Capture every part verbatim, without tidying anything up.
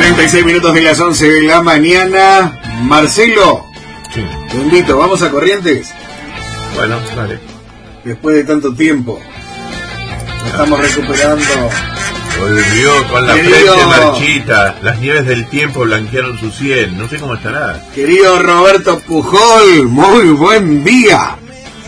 treinta y seis minutos de las once de la mañana. Marcelo, Sí. bendito, ¿vamos a Corrientes? Bueno, vale. Después de tanto tiempo, nos estamos recuperando. Volvió con la Querido- frente marchita. Las nieves del tiempo blanquearon su sien. No sé cómo estará. Querido Roberto Pujol, muy buen día.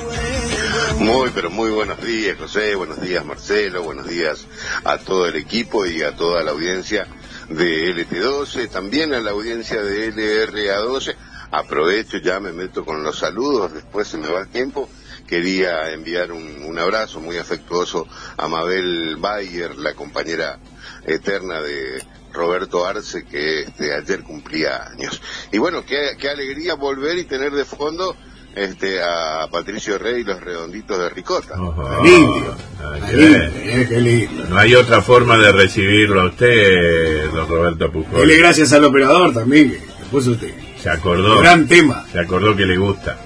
Muy, pero muy buenos días, José, buenos días, Marcelo, buenos días a todo el equipo y a toda la audiencia de L T doce, también a la audiencia de L R A doce. Aprovecho, ya me meto con los saludos, después se me va el tiempo. Quería enviar un, un abrazo muy afectuoso a Mabel Bayer, la compañera eterna de Roberto Arce, que este, ayer cumplía años. Y bueno, qué, qué alegría volver y tener de fondo este a Patricio Rey y los redonditos de ricota. Ojo. Lindo. Ah, Qué qué lindo, bien. eh, qué lindo. No hay otra forma de recibirlo a usted, don Roberto Pujol. Dele gracias al operador también, que le puso usted. Se acordó. Gran tema. Se acordó que le gusta.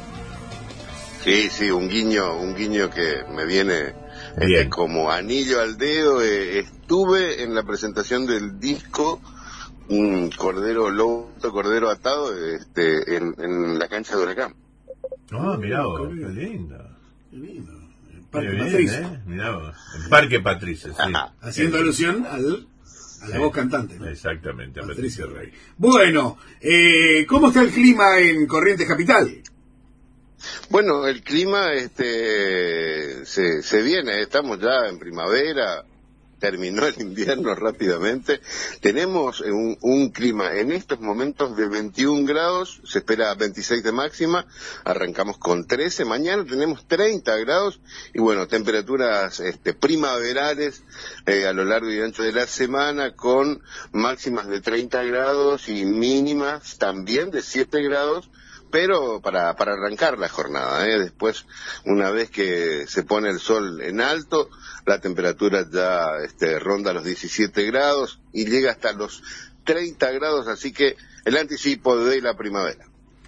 Sí, sí, un guiño, un guiño que me viene este, Bien. como anillo al dedo. Eh, estuve en la presentación del disco un Cordero Lobo, Cordero Atado, este, en, en la cancha de Huracán. Ah, mirá vos, qué qué bien. lindo. Qué lindo. El Qué Parque bien, Patricio. ¿eh? Mirá vos. En Parque Patricio, sí. Haciendo alusión al, a la Sí. voz cantante, ¿no? Exactamente, a Patricio Patricio Rey. Bueno, eh, ¿cómo está el clima en Corrientes Capital? Bueno, el clima este se, se viene, estamos ya en primavera, terminó el invierno rápidamente. Tenemos un, un clima en estos momentos de veintiún grados, se espera veintiséis de máxima, arrancamos con trece, mañana tenemos treinta grados y bueno, temperaturas este, primaverales eh, a lo largo y ancho de la semana con máximas de treinta grados y mínimas también de siete grados. Pero para, para arrancar la jornada, ¿eh? Después, una vez que se pone el sol en alto, la temperatura ya este, ronda los diecisiete grados y llega hasta los treinta grados, así que el anticipo de la primavera.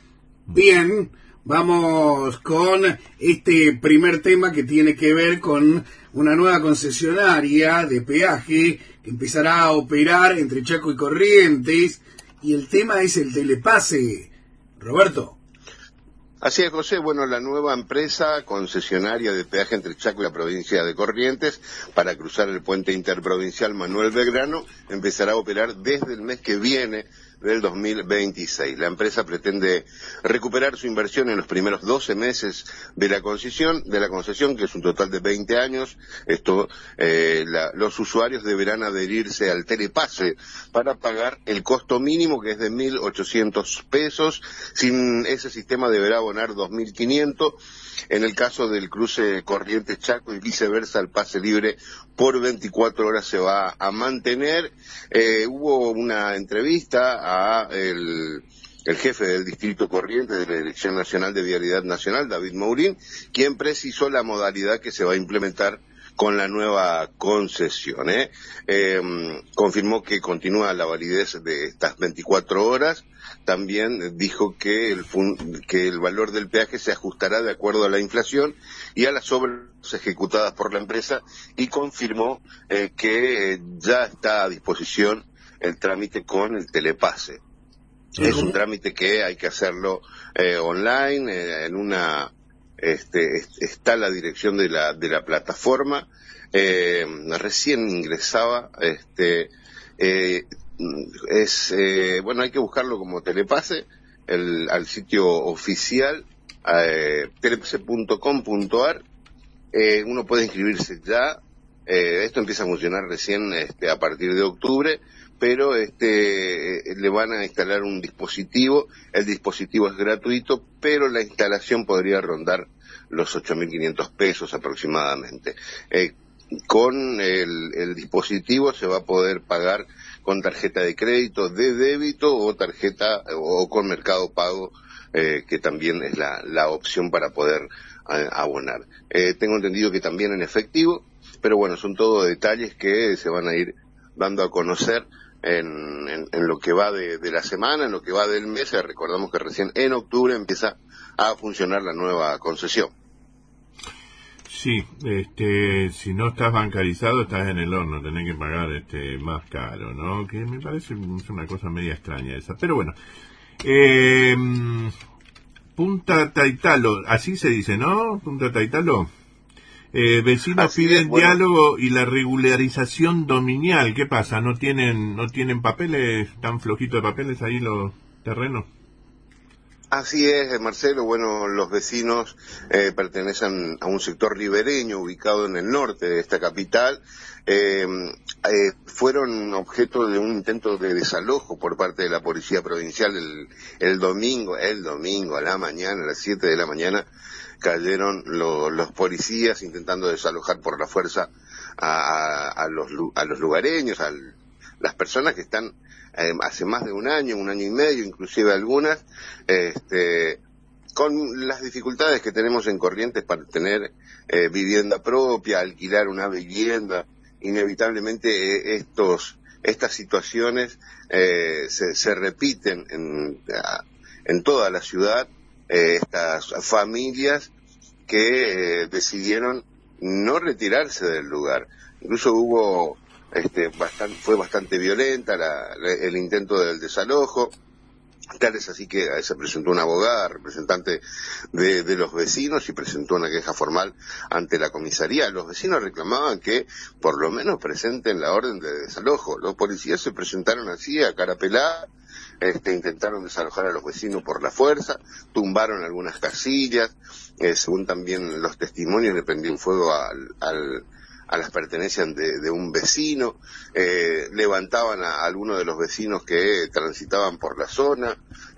Bien, vamos con este primer tema que tiene que ver con una nueva concesionaria de peaje que empezará a operar entre Chaco y Corrientes, y el tema es el telepase. Roberto. Así es, José. Bueno, la nueva empresa concesionaria de peaje entre Chaco y la provincia de Corrientes para cruzar el puente interprovincial Manuel Belgrano empezará a operar desde el mes que viene del dos mil veintiséis. La empresa pretende recuperar su inversión en los primeros doce meses de la concesión, de la concesión, que es un total de veinte años. Esto, eh, la, los usuarios deberán adherirse al telepase para pagar el costo mínimo, que es de mil ochocientos pesos. Sin ese sistema deberá abonar dos mil quinientos. En el caso del cruce Corrientes Chaco y viceversa, el pase libre por veinticuatro horas se va a mantener. Eh, hubo una entrevista a el, el jefe del distrito Corrientes de la Dirección Nacional de Vialidad Nacional, David Mourín, quien precisó la modalidad que se va a implementar con la nueva concesión. ¿eh? Eh, confirmó que continúa la validez de estas veinticuatro horas. También dijo que el, fun- que el valor del peaje se ajustará de acuerdo a la inflación y a las obras ejecutadas por la empresa, y confirmó eh, que eh, ya está a disposición el trámite con el telepase. Sí. Es un trámite que hay que hacerlo eh, online, eh, en una este es- está la dirección de la de la plataforma. Eh, recién ingresaba, este eh, es eh, bueno, hay que buscarlo como telepase el, al sitio oficial, eh, telepase punto com punto ar. Eh, uno puede inscribirse ya. Eh, esto empieza a funcionar recién este, a partir de octubre, pero este eh, le van a instalar un dispositivo. El dispositivo es gratuito, pero la instalación podría rondar los ocho mil quinientos pesos aproximadamente. Eh, con el, el dispositivo se va a poder pagar con tarjeta de crédito, de débito o tarjeta o con Mercado Pago, eh, que también es la, la opción para poder eh, abonar. Eh, tengo entendido que también en efectivo, pero bueno, son todos detalles que se van a ir dando a conocer en, en, en lo que va de, de la semana, en lo que va del mes. Recordamos que recién en octubre empieza a funcionar la nueva concesión. Sí, este, si no estás bancarizado estás en el horno, tenés que pagar este más caro, ¿no? Que me parece una cosa media extraña esa, pero bueno. Eh, Punta Taitalo, así se dice, ¿no? Punta Taitalo. Eh, vecinos Así piden es, bueno. diálogo y la regularización dominial. ¿Qué pasa? ¿No tienen no tienen papeles, tan flojitos de papeles ahí los terrenos? Así es, Marcelo. Bueno, los vecinos eh, pertenecen a un sector ribereño ubicado en el norte de esta capital. Eh, eh, fueron objeto de un intento de desalojo por parte de la Policía Provincial el, el domingo, el domingo a la mañana, a las siete de la mañana, cayeron lo, los policías intentando desalojar por la fuerza a, a, a, los, a los lugareños, a las personas que están eh, hace más de un año, un año y medio, inclusive algunas, este, con las dificultades que tenemos en Corrientes para tener eh, vivienda propia, alquilar una vivienda. Inevitablemente eh, estos estas situaciones eh, se, se repiten en, en toda la ciudad, eh, estas familias que eh, decidieron no retirarse del lugar. Incluso hubo este bastante, fue bastante violenta la, la, el intento del desalojo. Tal es así que se presentó una abogada, representante de, de los vecinos, y presentó una queja formal ante la comisaría. Los vecinos reclamaban que por lo menos presenten la orden de desalojo. Los policías se presentaron así, a cara pelada, este, intentaron desalojar a los vecinos por la fuerza, tumbaron algunas casillas, eh, según también los testimonios, le prendieron fuego al... al a las pertenencias de, de un vecino, eh, levantaban a, a algunos de los vecinos que transitaban por la zona,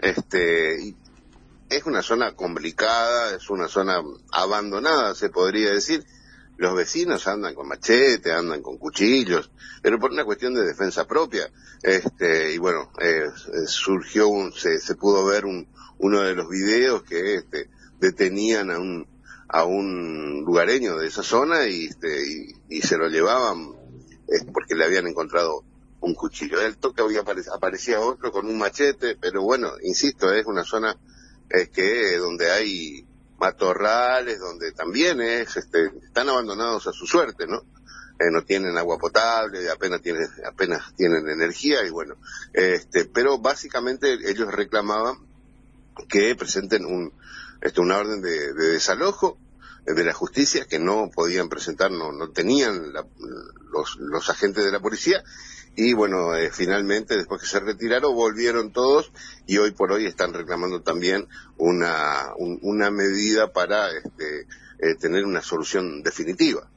este, y es una zona complicada, es una zona abandonada, se podría decir. Los vecinos andan con machete, andan con cuchillos, pero por una cuestión de defensa propia, este, y bueno, eh, surgió un, se, se pudo ver un, uno de los videos que, este, detenían a un a un lugareño de esa zona y, este, y, y se lo llevaban eh, porque le habían encontrado un cuchillo. Del toque había apare- aparecía otro con un machete, pero bueno, insisto, es una zona eh, que donde hay matorrales, donde también es, este, están abandonados a su suerte, ¿no? Eh, no tienen agua potable, apenas tienen, apenas tienen energía y bueno, este, pero básicamente ellos reclamaban que presenten un Este, una orden de, de desalojo de la justicia que no podían presentar, no, no tenían la, los, los agentes de la policía, y bueno, eh, finalmente después que se retiraron volvieron todos y hoy por hoy están reclamando también una, un, una medida para este, eh, tener una solución definitiva.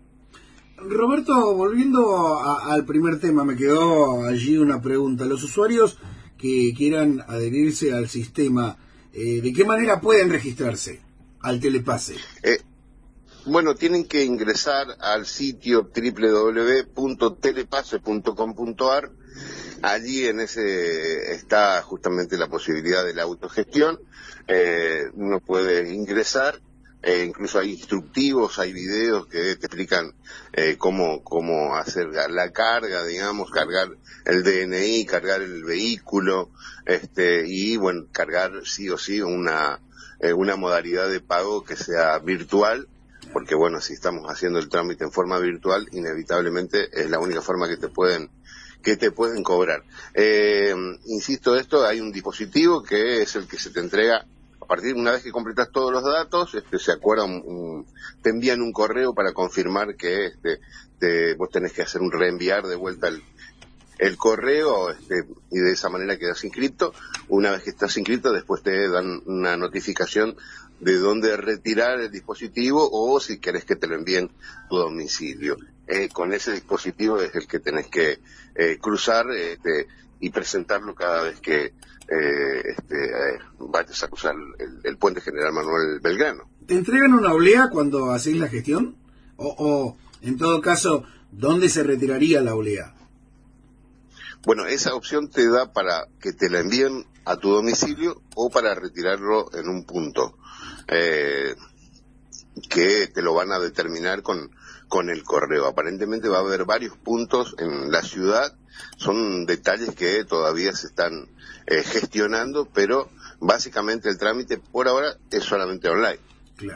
Roberto, volviendo a, al primer tema, me quedó allí una pregunta. Los usuarios que quieran adherirse al sistema, Eh, ¿de qué manera pueden registrarse al telepase? Eh, bueno, tienen que ingresar al sitio doble u doble u doble u punto telepase punto com punto a r. Allí en ese está justamente la posibilidad de la autogestión. Eh, uno puede ingresar, eh, incluso hay instructivos, hay videos que te explican eh, cómo cómo hacer la carga, digamos, cargar el D N I, cargar el vehículo, este y bueno, cargar sí o sí una eh, una modalidad de pago que sea virtual, porque bueno, si estamos haciendo el trámite en forma virtual, inevitablemente es la única forma que te pueden que te pueden cobrar. Eh, insisto, esto hay un dispositivo que es el que se te entrega a partir de una vez que completas todos los datos, este, se acuerda un, un, te envían un correo para confirmar que este, te, vos tenés que hacer un reenviar de vuelta el, el correo, este, y de esa manera quedas inscrito. Una vez que estás inscrito, después te dan una notificación de dónde retirar el dispositivo o si querés que te lo envíen a tu domicilio. Eh, con ese dispositivo es el que tenés que eh, cruzar este, y presentarlo cada vez que eh, este, eh, vayas a cruzar el, el puente General Manuel Belgrano. ¿Te entregan una oblea cuando hacéis la gestión? O, o, en todo caso, ¿dónde se retiraría la oblea? Bueno, esa opción te da para que te la envíen a tu domicilio o para retirarlo en un punto eh, que te lo van a determinar con, con el correo. Aparentemente va a haber varios puntos en la ciudad, son detalles que todavía se están eh, gestionando, pero básicamente el trámite por ahora es solamente online. Claro.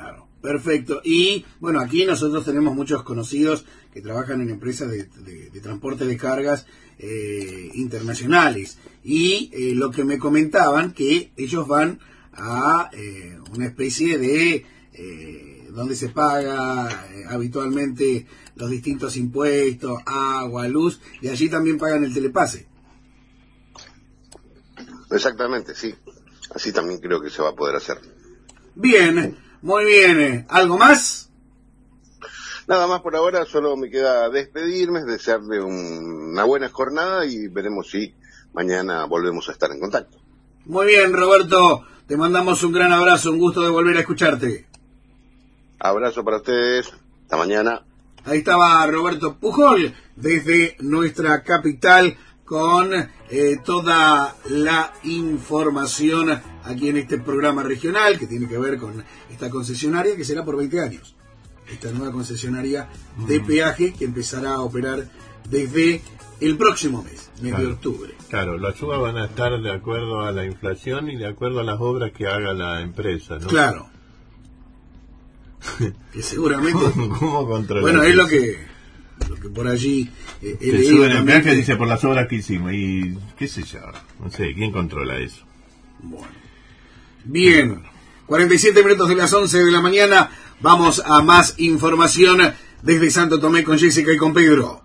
Perfecto. Y bueno, aquí nosotros tenemos muchos conocidos que trabajan en empresas de, de, de transporte de cargas eh, internacionales. Y eh, lo que me comentaban, que ellos van a eh, una especie de... Eh, donde se paga eh, habitualmente los distintos impuestos, agua, luz, y allí también pagan el telepase. Exactamente, sí. Así también creo que se va a poder hacer. Bien, muy bien. ¿Algo más? Nada más por ahora, solo me queda despedirme, desearle un, una buena jornada y veremos si mañana volvemos a estar en contacto. Muy bien, Roberto, te mandamos un gran abrazo, un gusto de volver a escucharte. Abrazo para ustedes, hasta mañana. Ahí estaba Roberto Pujol desde nuestra capital con eh, toda la información aquí en este programa regional que tiene que ver con esta concesionaria que será por veinte años. Esta nueva concesionaria de peaje que empezará a operar desde el próximo mes, mes claro, de octubre. Claro, las subas van a estar de acuerdo a la inflación y de acuerdo a las obras que haga la empresa, ¿no? Claro. Que seguramente... ¿Cómo, cómo controlar? Bueno, es lo que, lo que por allí... Eh, que suben el peaje, dice por las obras que hicimos y qué sé yo, no sé, ¿quién controla eso? Bueno. Bien, cuarenta y siete minutos de las once de la mañana, vamos a más información desde Santo Tomé con Jessica y con Pedro.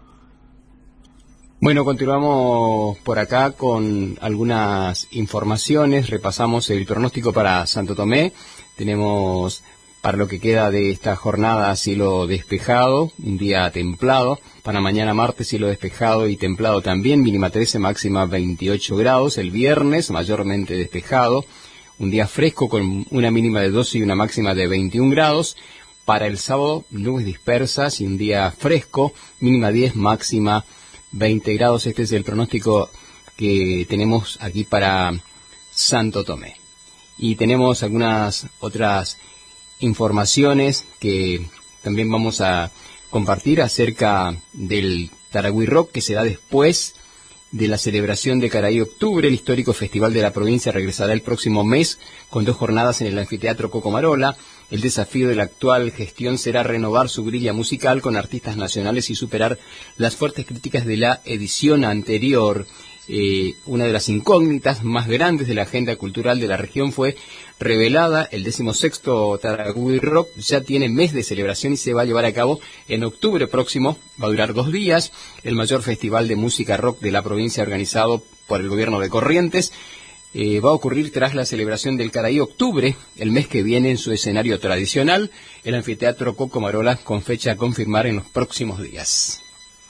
Bueno, continuamos por acá con algunas informaciones, repasamos el pronóstico para Santo Tomé, tenemos para lo que queda de esta jornada cielo despejado, un día templado, para mañana martes cielo despejado y templado también, mínima trece, máxima veintiocho grados, el viernes mayormente despejado, un día fresco con una mínima de doce y una máxima de veintiún grados, para el sábado nubes dispersas y un día fresco, mínima diez, máxima veinte grados. Este es el pronóstico que tenemos aquí para Santo Tomé. Y tenemos algunas otras informaciones que también vamos a compartir acerca del Taragüí Rock, que será después de la celebración de Caraí Octubre. El histórico festival de la provincia regresará el próximo mes con dos jornadas en el anfiteatro Cocomarola. El desafío de la actual gestión será renovar su grilla musical con artistas nacionales y superar las fuertes críticas de la edición anterior. Eh, una de las incógnitas más grandes de la agenda cultural de la región fue revelada. El decimosexto Taragüí Rock ya tiene mes de celebración y se va a llevar a cabo en octubre próximo. Va a durar dos días. El mayor festival de música rock de la provincia organizado por el gobierno de Corrientes. Eh, va a ocurrir tras la celebración del Caraí Octubre, el mes que viene en su escenario tradicional, el anfiteatro Cocomarola, con fecha a confirmar en los próximos días.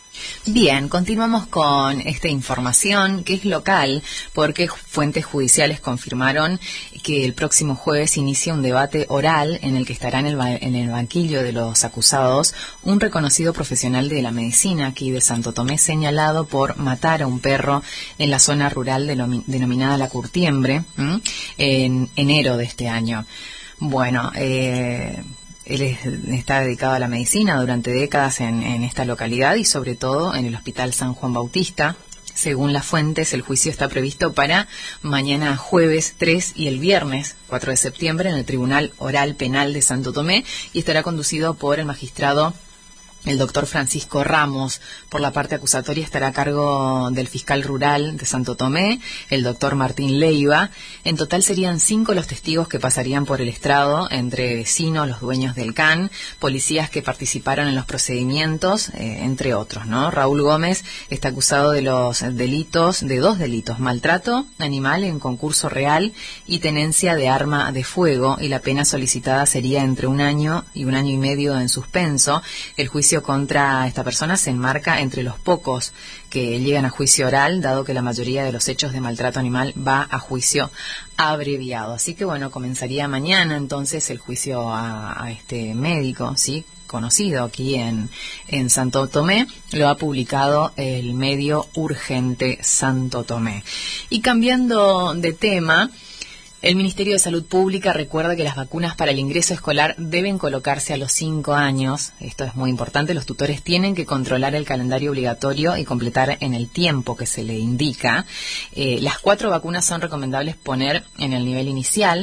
Bien, continuamos con esta información que es local porque fuentes judiciales confirmaron que el próximo jueves inicia un debate oral en el que estará en el, ba- en el banquillo de los acusados un reconocido profesional de la medicina aquí de Santo Tomé señalado por matar a un perro en la zona rural denomi- denominada La Curtiembre ¿m? en enero de este año. Bueno, eh... Él es, está dedicado a la medicina durante décadas en, en esta localidad y sobre todo en el Hospital San Juan Bautista. Según las fuentes, el juicio está previsto para mañana jueves tres y el viernes cuatro de septiembre en el Tribunal Oral Penal de Santo Tomé y estará conducido por el magistrado el doctor Francisco Ramos. Por la parte acusatoria estará a cargo del fiscal rural de Santo Tomé, el doctor Martín Leiva. En total serían cinco los testigos que pasarían por el estrado, entre vecinos, los dueños del C A N, policías que participaron en los procedimientos, eh, entre otros, ¿no? Raúl Gómez está acusado de los delitos, de dos delitos, maltrato animal en concurso real y tenencia de arma de fuego, y la pena solicitada sería entre un año y un año y medio en suspenso. El juicio contra esta persona se enmarca entre los pocos que llegan a juicio oral, dado que la mayoría de los hechos de maltrato animal va a juicio abreviado. Así que bueno, comenzaría mañana entonces el juicio a, a este médico, ¿sí?, conocido aquí en, en Santo Tomé. Lo ha publicado el medio Urgente Santo Tomé. Y cambiando de tema, el Ministerio de Salud Pública recuerda que las vacunas para el ingreso escolar deben colocarse a los cinco años. Esto es muy importante. Los tutores tienen que controlar el calendario obligatorio y completar en el tiempo que se le indica. Eh, las cuatro vacunas son recomendables poner en el nivel inicial,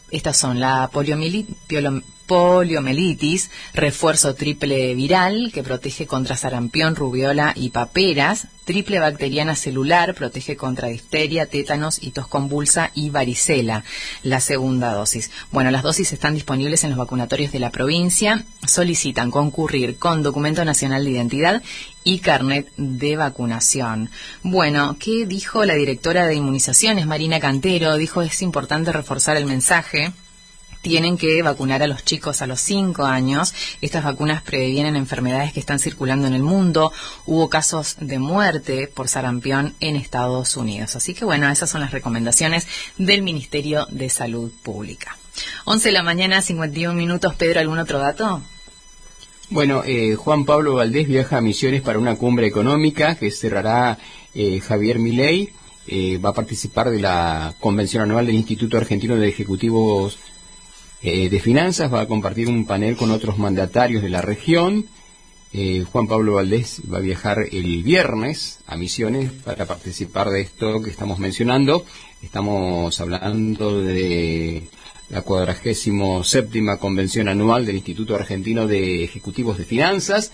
Estas son la poliomielitis, poliomielitis, refuerzo triple viral que protege contra sarampión, rubiola y paperas, triple bacteriana celular, protege contra difteria, tétanos y tos convulsa y varicela, la segunda dosis. Bueno, las dosis están disponibles en los vacunatorios de la provincia. Solicitan concurrir con documento nacional de identidad y carnet de vacunación. Bueno, ¿qué dijo la directora de inmunizaciones, Marina Cantero? Dijo es importante reforzar el mensaje. Tienen que vacunar a los chicos a los cinco años. Estas vacunas previenen enfermedades que están circulando en el mundo. Hubo casos de muerte por sarampión en Estados Unidos. Así que bueno, esas son las recomendaciones del Ministerio de Salud Pública. once de la mañana, cincuenta y un minutos. Pedro, ¿algún otro dato? Bueno, eh, Juan Pablo Valdés viaja a Misiones para una cumbre económica que cerrará eh, Javier Milei. Eh, va a participar de la convención anual del Instituto Argentino de Ejecutivos Eh, de Finanzas, va a compartir un panel con otros mandatarios de la región. Eh, Juan Pablo Valdés va a viajar el viernes a Misiones para participar de esto que estamos mencionando. Estamos hablando de la cuadragésimo séptima convención anual del Instituto Argentino de Ejecutivos de Finanzas.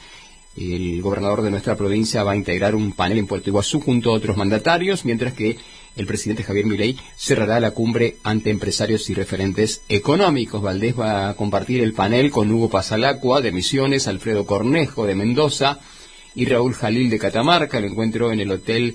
El gobernador de nuestra provincia va a integrar un panel en Puerto Iguazú junto a otros mandatarios, mientras que el presidente Javier Milei cerrará la cumbre ante empresarios y referentes económicos. Valdés va a compartir el panel con Hugo Pasalacua de Misiones, Alfredo Cornejo de Mendoza y Raúl Jalil de Catamarca. El encuentro en el hotel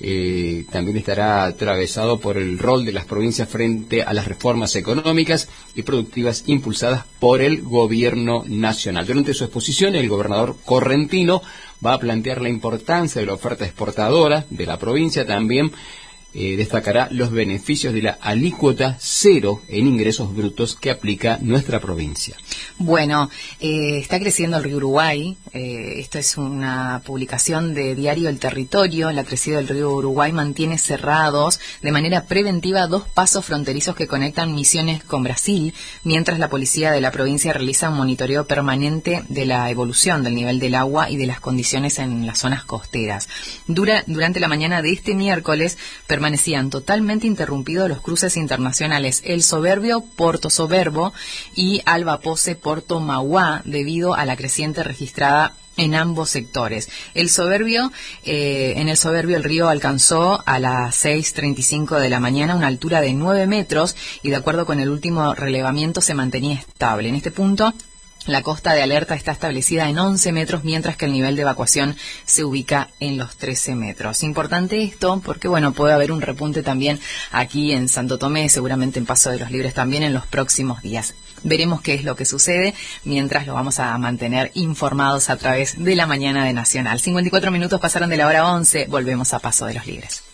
eh, también estará atravesado por el rol de las provincias frente a las reformas económicas y productivas impulsadas por el gobierno nacional. Durante su exposición, el gobernador correntino va a plantear la importancia de la oferta exportadora de la provincia. También Eh, destacará los beneficios de la alícuota cero en ingresos brutos que aplica nuestra provincia. Bueno, eh, está creciendo el río Uruguay. Eh, esto es una publicación de Diario El Territorio. La crecida del río Uruguay mantiene cerrados de manera preventiva dos pasos fronterizos que conectan Misiones con Brasil, mientras la policía de la provincia realiza un monitoreo permanente de la evolución del nivel del agua y de las condiciones en las zonas costeras. Dura, durante la mañana de este miércoles, permanecían totalmente interrumpidos los cruces internacionales El Soberbio, Porto Soberbo y Alba Pose, Porto Mauá, debido a la creciente registrada en ambos sectores. El Soberbio, eh, en el Soberbio el río alcanzó a las seis treinta y cinco de la mañana una altura de nueve metros y de acuerdo con el último relevamiento se mantenía estable. En este punto, la costa de alerta está establecida en once metros, mientras que el nivel de evacuación se ubica en los trece metros. Importante esto porque, bueno, puede haber un repunte también aquí en Santo Tomé, seguramente en Paso de los Libres también en los próximos días. Veremos qué es lo que sucede, mientras lo vamos a mantener informados a través de la mañana de Nacional. cincuenta y cuatro minutos pasaron de la hora once, volvemos a Paso de los Libres.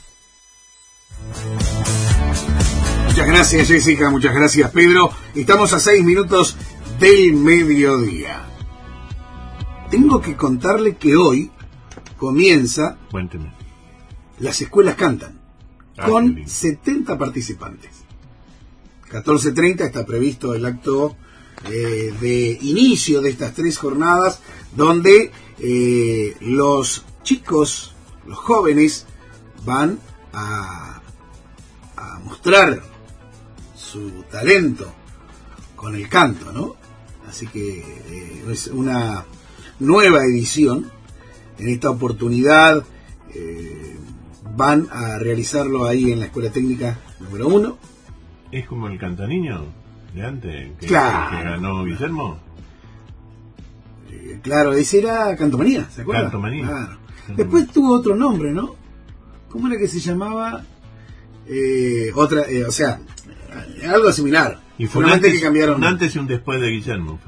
Muchas gracias, Jessica, muchas gracias, Pedro. Estamos a seis minutos del mediodía. Tengo que contarle que hoy comienza Cuénteme. Las Escuelas Cantan, ah, con setenta participantes. catorce treinta está previsto el acto eh, de inicio de estas tres jornadas, donde eh, los chicos, los jóvenes, van a, a mostrar su talento con el canto, ¿no? Así que eh, es una nueva edición. En esta oportunidad eh, van a realizarlo ahí en la Escuela Técnica número uno. ¿Es como el cantaniño de antes? Que, claro, que ganó Guillermo. Eh, claro, ese era Cantomanía, ¿se acuerdan? Cantomanía. Claro. Después tuvo otro nombre, ¿no? ¿Cómo era que se llamaba? Eh, otra, eh, o sea, algo similar. Y fue un antes, que cambiaron. un antes y un después de Guillermo.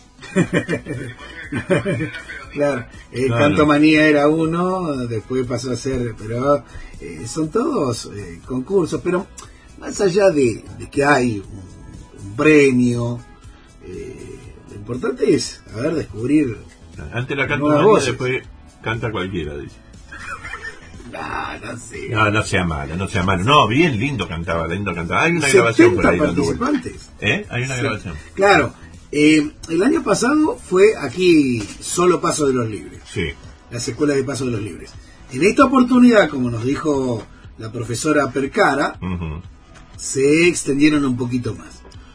Claro, el claro. Cantomanía era uno, después pasó a ser, pero eh, son todos eh, concursos, pero más allá de, de que hay un, un premio, eh, lo importante es, a ver, descubrir. Antes la Cantomanía, después canta cualquiera, dice. No, no sé. No, no sea malo, no sea malo. No, bien lindo cantaba, lindo cantaba. Hay una grabación por ahí. Participantes. ¿Eh? Hay una sí. grabación. Claro. Eh, el año pasado fue aquí solo Paso de los Libres. Sí. Las escuelas de Paso de los Libres. En esta oportunidad, como nos dijo la profesora Percara, uh-huh. se extendieron un poquito más.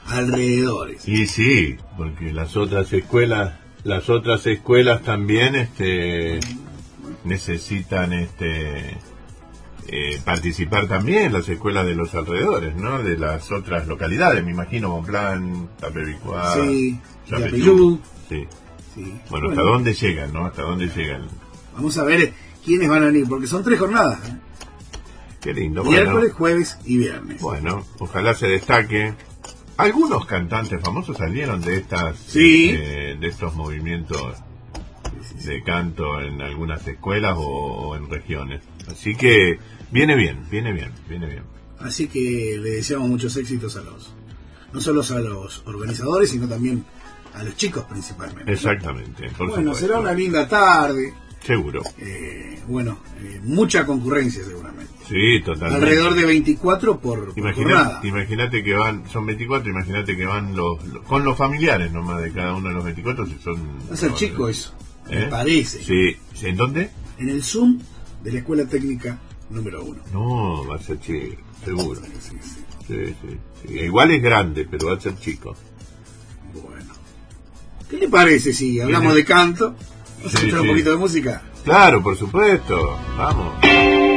alrededores. Y sí, porque las otras escuelas, las otras escuelas también este necesitan este eh, participar también, las escuelas de los alrededores, ¿no? De las otras localidades, me imagino, Bonplan, Tapebicuá, sí, Yapeyú. Sí. Sí. Bueno, Bueno, ¿hasta dónde llegan, no? ¿Hasta dónde llegan? Vamos a ver quiénes van a venir, porque son tres jornadas, ¿eh? Qué lindo. Miércoles, bueno, jueves y viernes. Bueno, ojalá se destaque. Algunos cantantes famosos salieron de estas Sí. eh, de estos movimientos de canto en algunas escuelas o, o en regiones. Así que viene bien, viene bien, viene bien. Así que le deseamos muchos éxitos a los, no solo a los organizadores, sino también a los chicos principalmente. Exactamente. Por Bueno, supuesto. será una linda tarde. Seguro. Eh, bueno, eh, mucha concurrencia seguramente. Sí, totalmente. Alrededor de veinticuatro por, por jornada. Imagínate que van, son veinticuatro, imagínate que van los, los con los familiares nomás de cada uno de los veinticuatro, si son... Va a ser chico eso, ¿Eh? me parece. Sí, ¿en dónde? En el Zoom de la Escuela Técnica número uno. No, va a ser chico, seguro. Sí, sí, sí. Sí, sí, sí. Igual es grande, pero va a ser chico. Bueno. ¿Qué le parece si hablamos de canto? ¿Vamos a Sí, escuchar un sí. poquito de música? Claro, por supuesto. Vamos.